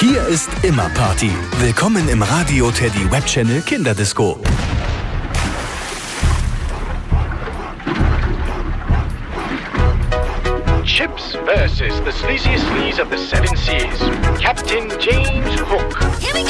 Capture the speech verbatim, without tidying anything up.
Hier ist immer Party. Willkommen im Radio Teddy Web Channel Kinderdisco. Chips versus the sleaziest sleaze of the seven seas, Captain James Hook. Here we go!